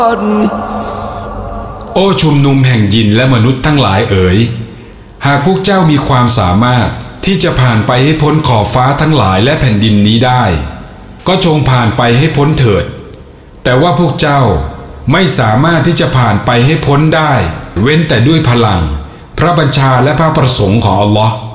โอ้ชุมนุมแห่งยินและมนุษย์ทั้งหลายเอ๋ยหากพวกเจ้ามีความสามารถที่จะผ่านไปให้พ้นขอบฟ้าทั้งหลายและแผ่นดินนี้ได้ก็จงผ่านไปให้พ้นเถิดแต่ว่าพวกเจ้าไม่สามารถที่จะผ่านไปให้พ้นได้เว้นแต่ด้วยพลังพระบัญชาและพระประสงค์ของอัลลอฮ์